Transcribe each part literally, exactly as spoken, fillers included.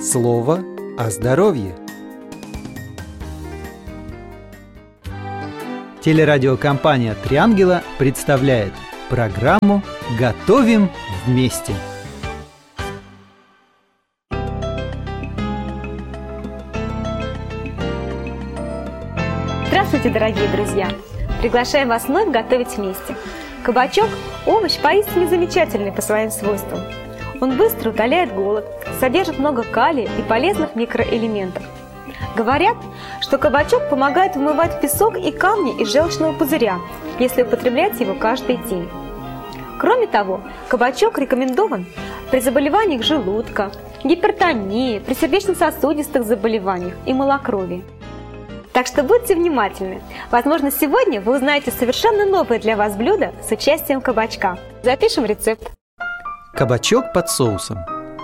Слово о здоровье. Телерадиокомпания «Три ангела» представляет программу «Готовим вместе». Здравствуйте, дорогие друзья! Приглашаем вас вновь готовить вместе. Кабачок – овощ поистине замечательный по своим свойствам. Он быстро утоляет голод, содержит много калия и полезных микроэлементов. Говорят, что кабачок помогает вымывать песок и камни из желчного пузыря, если употреблять его каждый день. Кроме того, кабачок рекомендован при заболеваниях желудка, гипертонии, при сердечно-сосудистых заболеваниях и малокровии. Так что будьте внимательны. Возможно, сегодня вы узнаете совершенно новое для вас блюдо с участием кабачка. Запишем рецепт. Кабачок под соусом.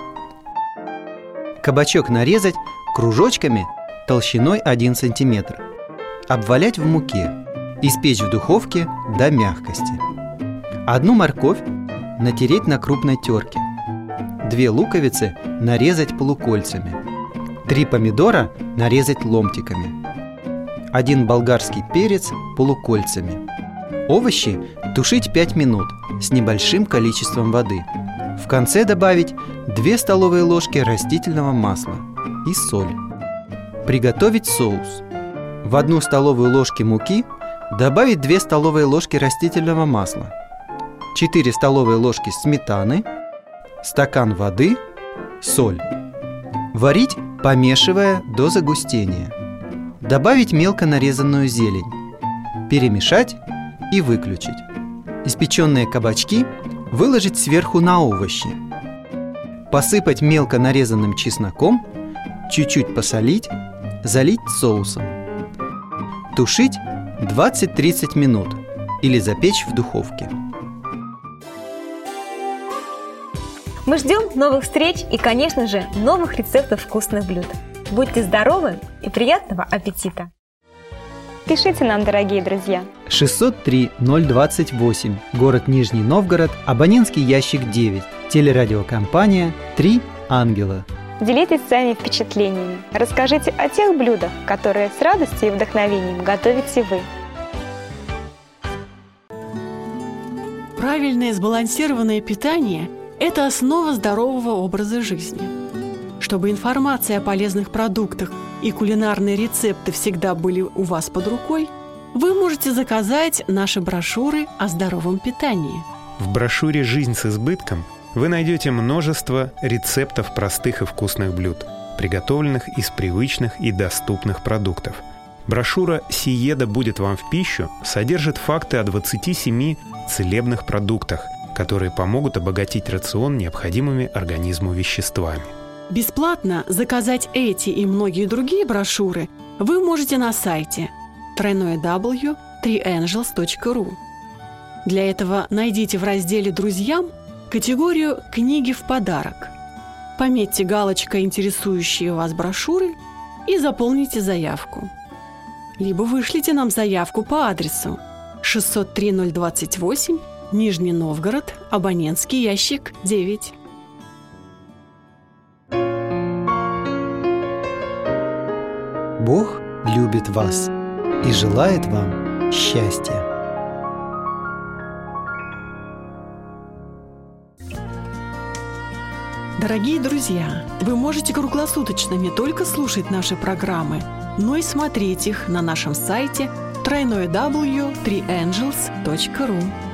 Кабачок нарезать кружочками толщиной один сантиметр. Обвалять в муке. Испечь в духовке до мягкости. Одну морковь натереть на крупной терке. Две луковицы нарезать полукольцами. Три помидора нарезать ломтиками. Один болгарский перец полукольцами. Овощи тушить пять минут с небольшим количеством воды. В конце добавить две столовые ложки растительного масла и соль. Приготовить соус. В одну столовую ложку муки добавить две столовые ложки растительного масла, четыре столовые ложки сметаны, стакан воды, соль. Варить, помешивая до загустения. Добавить мелко нарезанную зелень. Перемешать и выключить. Испеченные кабачки выложить сверху на овощи. Посыпать мелко нарезанным чесноком, чуть-чуть посолить, залить соусом. Тушить двадцать-тридцать минут или запечь в духовке. Мы ждем новых встреч и, конечно же, новых рецептов вкусных блюд. Будьте здоровы и приятного аппетита! Пишите нам, дорогие друзья. шестьсот три ноль двадцать восемь, город Нижний Новгород, абонентский ящик девять. Телерадиокомпания «Три ангела». Делитесь своими впечатлениями. Расскажите о тех блюдах, которые с радостью и вдохновением готовите вы. Правильное сбалансированное питание – это основа здорового образа жизни. Чтобы информация о полезных продуктах и кулинарные рецепты всегда были у вас под рукой, вы можете заказать наши брошюры о здоровом питании. В брошюре «Жизнь с избытком» вы найдете множество рецептов простых и вкусных блюд, приготовленных из привычных и доступных продуктов. Брошюра «Сиеда будет вам в пищу» содержит факты о двадцати семи целебных продуктах, которые помогут обогатить рацион необходимыми организму веществами. Бесплатно заказать эти и многие другие брошюры вы можете на сайте дабл ю дабл ю дабл ю точка три ангелс точка ру. Для этого найдите в разделе «Друзьям» категорию «Книги в подарок». Пометьте галочкой интересующие вас брошюры и заполните заявку. Либо вышлите нам заявку по адресу шестьсот три ноль двадцать восемь, Нижний Новгород, абонентский ящик девять. Бог любит вас и желает вам счастья. Дорогие друзья, вы можете круглосуточно не только слушать наши программы, но и смотреть их на нашем сайте дабл ю дабл ю дабл ю точка три ангелс точка ру.